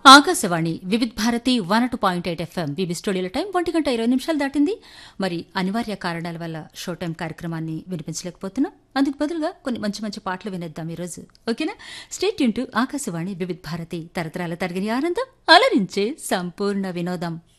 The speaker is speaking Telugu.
ఆకాశవాణి వివిధ్ భారతి 102.8 ఎఫ్ఎం వివి స్టూడియోల టైం 1:20 దాటింది. మరి అనివార్య కారణాల వల్ల షో టైం కార్యక్రమాన్ని వినిపించలేకపోతున్నాం. అందుకు బదులుగా కొన్ని మంచి మంచి పాటలు వినేద్దాం ఈరోజు. ఓకేనా? State Yoon to Akashvani Vividh Bharati తరతరాల తరగని ఆనందం అలరించే సంపూర్ణ వినోదం.